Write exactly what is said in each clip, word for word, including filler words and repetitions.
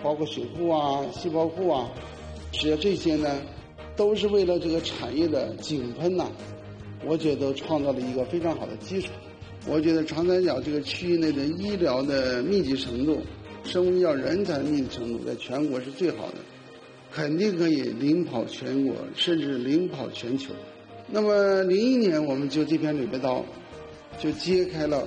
包括水库啊、细胞库啊，实际上这些呢，都是为了这个产业的井喷呐、啊，我觉得创造了一个非常好的基础。我觉得长三角这个区域内的医疗的密集程度、生物医药人才密集程度在全国是最好的，肯定可以领跑全国，甚至领跑全球。那么零一年我们就这篇《柳叶刀》就揭开了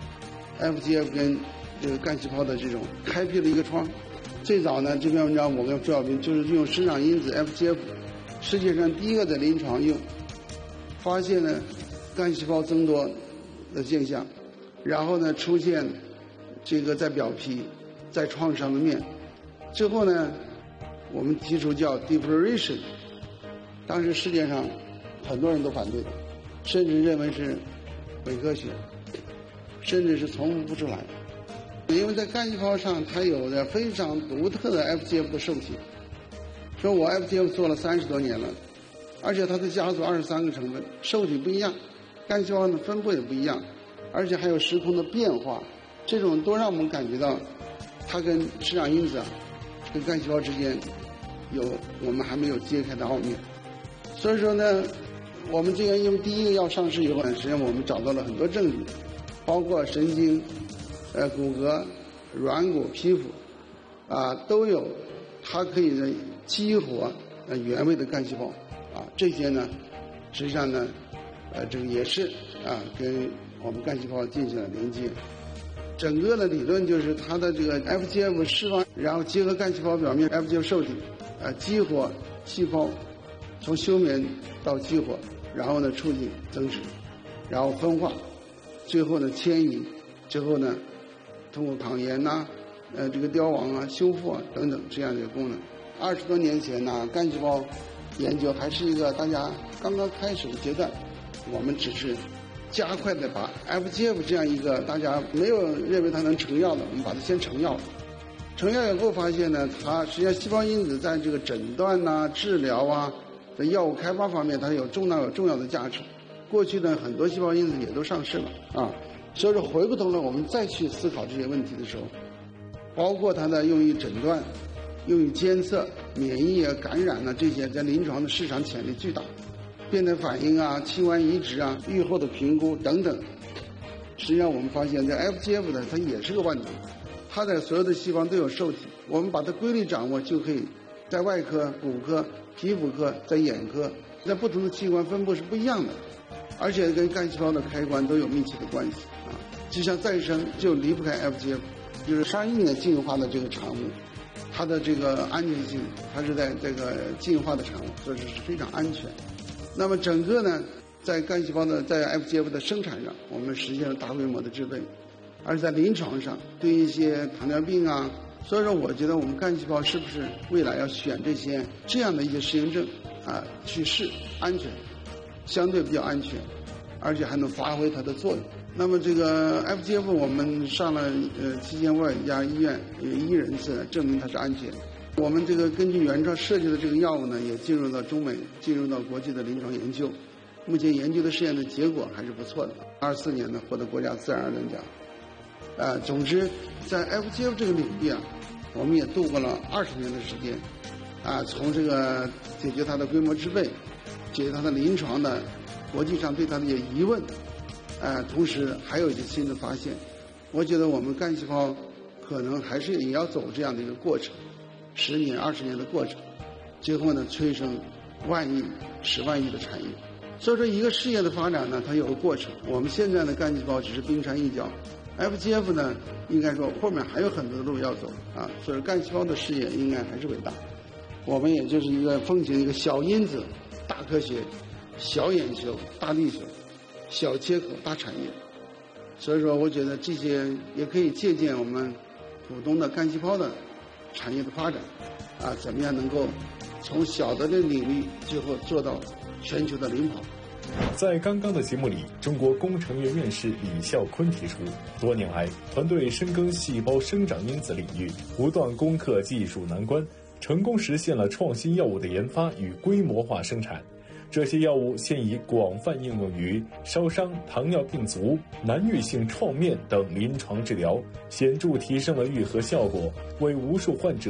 F G F 跟这个干细胞的这种开辟了一个窗。最早呢，这篇文章我跟朱小平就是用生长因子 F G F， 世界上第一个在临床用，发现了干细胞增多的现象，然后呢出现这个在表皮、在创伤的面，之后呢我们提出叫 defloration， 当时世界上很多人都反对的，甚至认为是伪科学，甚至是重复不出来。因为在干细胞上它有着非常独特的 F G F 的受体，说我 F G F 做了三十多年了，而且它的家族二十三个成分，受体不一样，干细胞的分布也不一样，而且还有时空的变化，这种都让我们感觉到它跟生长因子啊跟干细胞之间有我们还没有揭开的奥秘。所以说呢，我们这个因为第一个要上市以后呢，实际上我们找到了很多证据，包括神经、呃骨骼、软骨、皮肤啊都有，它可以呢激活呃原位的干细胞啊，这些呢实际上呢呃这个也是啊跟我们干细胞进行了连接。整个的理论就是它的这个 F G F 释放，然后结合干细胞表面 F G F 受体，呃激活细胞，从休眠到激活，然后呢促进增殖，然后分化，最后呢迁移，最后呢通过抗炎呐、啊、呃这个凋亡啊、修复啊等等这样的一个功能。二十多年前呢，干细胞研究还是一个大家刚刚开始的阶段，我们只是加快的把 F G F 这样一个大家没有认为它能成药的，我们把它先成药了。成药以后发现呢，它实际上细胞因子在这个诊断呐、啊、治疗啊的药物开发方面，它有重大有重要的价值。过去呢，很多细胞因子也都上市了啊，所以说回过头来我们再去思考这些问题的时候，包括它的用于诊断、用于监测免疫啊、感染啊这些，在临床的市场潜力巨大。变态反应啊、器官移植啊、预后的评估等等，实际上我们发现在 F G F 呢，它也是个万能，它在所有的细胞都有受体，我们把它规律掌握，就可以在外科、骨科、皮肤科、在眼科，在不同的器官分布是不一样的，而且跟干细胞的开关都有密切的关系啊。就像再生就离不开 F G F， 就是上亿年进化的这个产物，它的这个安全性，它是在这个进化的产物，所以说是非常安全。那么整个呢，在干细胞的在 F G F 的生产上，我们实现了大规模的制备，而在临床上对一些糖尿病啊，所以说我觉得我们干细胞是不是未来要选这些这样的一些实验证啊去试，安全，相对比较安全，而且还能发挥它的作用。那么这个 F G F 我们上了呃七千五百家医院一人次，证明它是安全。我们这个根据原创设计的这个药物呢，也进入到中美，进入到国际的临床研究。目前研究的试验的结果还是不错的。二四年呢，获得国家自然而然奖。呃，总之，在 F G F 这个领域啊，我们也度过了二十年的时间，啊，从这个解决它的规模制备，解决它的临床的国际上对它的一些疑问，呃，同时还有一些新的发现。我觉得我们干细胞可能还是也要走这样的一个过程。十年、二十年的过程，最后呢，催生万亿、十万亿的产业。所以说，一个事业的发展呢，它有个过程。我们现在的干细胞只是冰山一角 ，F G F 呢，应该说后面还有很多的路要走啊。所以干细胞的事业应该还是伟大。我们也就是一个奉行一个小因子、大科学、小眼球、大地球、小切口、大产业。所以说，我觉得这些也可以借鉴我们普通的干细胞的产业的发展，啊，怎么样能够从小的这领域最后做到全球的领跑。 在刚刚的节目里，中国工程院院士李孝坤提出，多年来团队深耕细胞生长因子领域，不断攻克技术难关，成功实现了创新药物的研发与规模化生产。这些药物现已广泛应用于烧伤、糖尿病足、难愈性创面等临床治疗，显著提升了愈合效果，为无数患者